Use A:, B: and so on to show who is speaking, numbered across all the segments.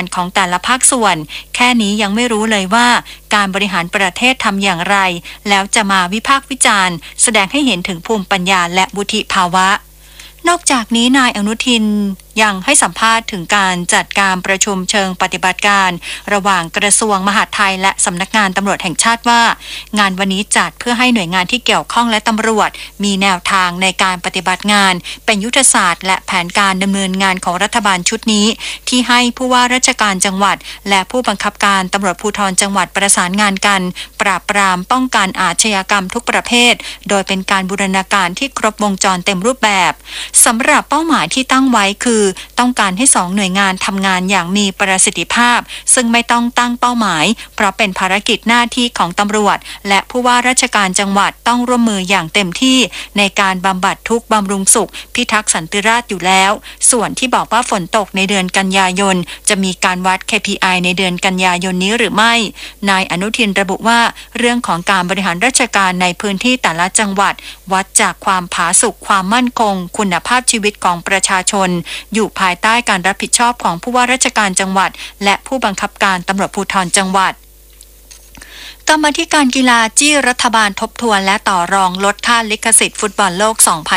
A: านของแต่ละภาคส่วนแค่นี้ยังไม่รู้เลยว่าการบริหารประเทศทำอย่างไรแล้วจะมาวิพากษ์วิจารณ์แสดงให้เห็นถึงภูมิปัญญาและวุฒิภาวะนอกจากนี้นายอนุทินยังให้สัมภาษณ์ถึงการจัดการประชุมเชิงปฏิบัติการระหว่างกระทรวงมหาดไทยและสำนักงานตำรวจแห่งชาติว่างานวันนี้จัดเพื่อให้หน่วยงานที่เกี่ยวข้องและตำรวจมีแนวทางในการปฏิบัติงานเป็นยุทธศาสตร์และแผนการดำเนินงานของรัฐบาลชุดนี้ที่ให้ผู้ว่าราชการจังหวัดและผู้บังคับการตำรวจภูธรจังหวัดประสานงานกันปราบปรามป้องกันอาชญากรรมทุกประเภทโดยเป็นการบูรณาการที่ครบวงจรเต็มรูปแบบสำหรับเป้าหมายที่ตั้งไว้คือต้องการให้2หน่วยงานทำงานอย่างมีประสิทธิภาพซึ่งไม่ต้องตั้งเป้าหมายเพราะเป็นภารกิจหน้าที่ของตำรวจและผู้ว่าราชการจังหวัดต้องร่วมมืออย่างเต็มที่ในการบำบัดทุกข์บำรุงสุขพิทักษ์สันติราษฎร์อยู่แล้วส่วนที่บอกว่าฝนตกในเดือนกันยายนจะมีการวัด KPI ในเดือนกันยายนนี้หรือไม่นายอนุทินระบุว่าเรื่องของการบริหารราชการในพื้นที่แต่ละจังหวัดวัดจากความผาสุกความมั่นคงคุณภาพชีวิตของประชาชนอยู่ภายใต้การรับผิดชอบของผู้ว่าราชการจังหวัดและผู้บังคับการตำรวจภูธรจังหวัดกรรมาธิการกีฬาจี้รัฐบาลทบทวนและต่อรองลดค่าลิขสิทธิ์ฟุตบอลโลก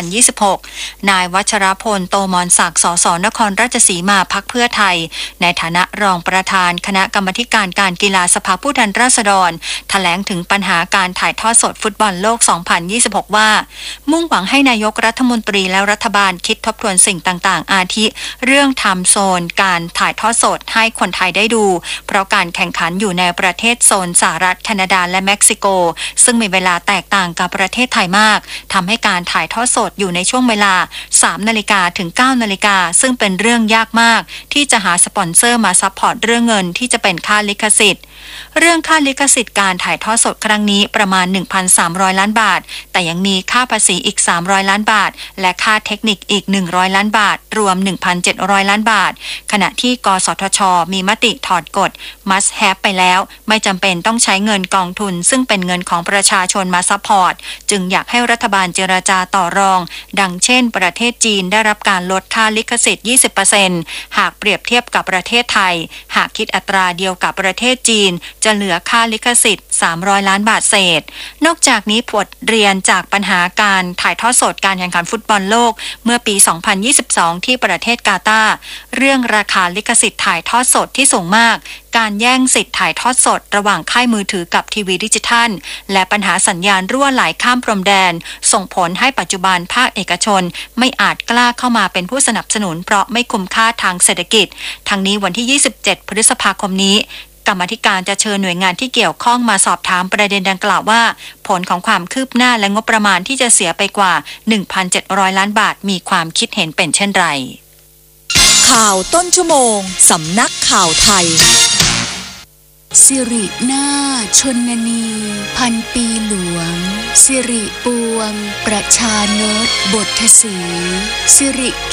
A: 2026 นายวัชรพล โตมรศักดิ์ สส นครราชสีมาพรรคเพื่อไทยในฐานะรองประธานคณะกรรมาธิการการกีฬาสภาผู้แทนราษฎรแถลงถึงปัญหาการถ่ายทอดสดฟุตบอลโลก 2026 ว่ามุ่งหวังให้นายกรัฐมนตรีและรัฐบาลคิดทบทวนสิ่งต่างๆอาทิเรื่องไทม์โซนการถ่ายทอดสดให้คนไทยได้ดูเพราะการแข่งขันอยู่ในประเทศโซนสหรัฐแคนาดาและเม็กซิโกซึ่งมีเวลาแตกต่างกับประเทศไทยมากทำให้การถ่ายทอดสดอยู่ในช่วงเวลา 3 นาฬิกาถึง 9 นาฬิกาซึ่งเป็นเรื่องยากมากที่จะหาสปอนเซอร์มาซัพพอร์ตเรื่องเงินที่จะเป็นค่าลิขสิทธิ์เรื่องค่าลิขสิทธิ์การถ่ายทอดสดครั้งนี้ประมาณ 1,300 ล้านบาทแต่ยังมีค่าภาษีอีก300ล้านบาทและค่าเทคนิคอีก100ล้านบาทรวม 1,700 ล้านบาทขณะที่กสทช.มีมติถอดกฎ must have ไปแล้วไม่จำเป็นต้องใช้เงินกองทุนซึ่งเป็นเงินของประชาชนมาซัพพอร์ตจึงอยากให้รัฐบาลเจรจาต่อรองดังเช่นประเทศจีนได้รับการลดค่าลิขสิทธิ์ 20% หากเปรียบเทียบกับประเทศไทยหากคิดอัตราเดียวกับประเทศจีนจะเหลือค่าลิขสิทธิ์300ล้านบาทเศษนอกจากนี้บทเรียนจากปัญหาการถ่ายทอดสดการแข่งขันฟุตบอลโลกเมื่อปี 2022 ที่ประเทศกาตาร์เรื่องราคาลิขสิทธิ์ถ่ายทอดสดที่สูงมากการแย่งสิทธิ์ถ่ายทอดสดระหว่างค่ายมือถือกับทีวีดิจิทัลและปัญหาสัญญาณรั่วไหลข้ามพรมแดนส่งผลให้ปัจจุบันภาคเอกชนไม่อาจกล้าเข้ามาเป็นผู้สนับสนุนเพราะไม่คุ้มค่าทางเศรษฐกิจทั้งนี้วันที่ 27 พฤษภาคมนี้กรรมาธิการจะเชิญหน่วยงานที่เกี่ยวข้องมาสอบถามประเด็นดังกล่าวว่าผลของความคืบหน้าและงบประมาณที่จะเสียไปกว่า 1,700 ล้านบาทมีความคิดเห็นเป็นเช่นไร
B: ข่าวต้นชั่วโมงสำนักข่าวไทยสิรินาถชนนีพันปีหลวงสิริปวงประชานตบทสีสิริ